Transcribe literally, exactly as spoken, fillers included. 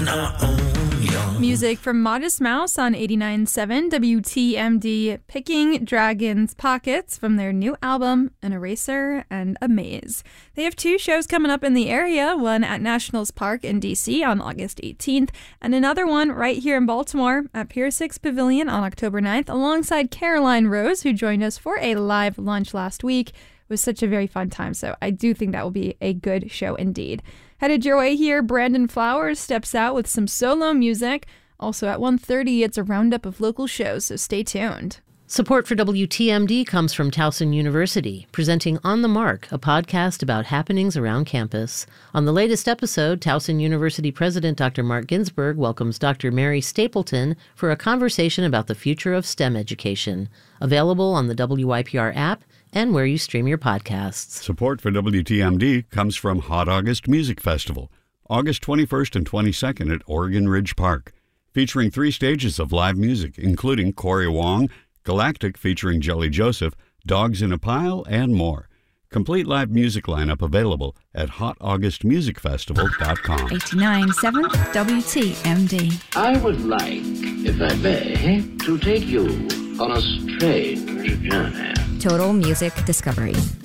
on our own, young. Music from Modest Mouse on eighty-nine point seven W T M D, picking Dragon's Pockets from their new album, An Eraser and a Maze. They have two shows coming up in the area, one at Nationals Park in D C on August eighteenth, and another one right here in Baltimore at Pier six Pavilion on October ninth, alongside Caroline Rose, who joined us for a live lunch last week. It was such a very fun time, so I do think that will be a good show indeed. Headed your way here, Brandon Flowers steps out with some solo music. Also at one thirty, it's a roundup of local shows, so stay tuned. Support for W T M D comes from Towson University, presenting On the Mark, a podcast about happenings around campus. On the latest episode, Towson University President Doctor Mark Ginsburg welcomes Doctor Mary Stapleton for a conversation about the future of STEM education. Available on the W I P R app and where you stream your podcasts. Support for W T M D comes from Hot August Music Festival, August twenty-first and twenty-second at Oregon Ridge Park, featuring three stages of live music, including Corey Wong, Galactic featuring Jelly Joseph, Dogs in a Pile, and more. Complete live music lineup available at hot august music festival dot com. eighty-nine point seven W T M D. I would like, if I may, to take you on a strange journey. Total Music Discovery.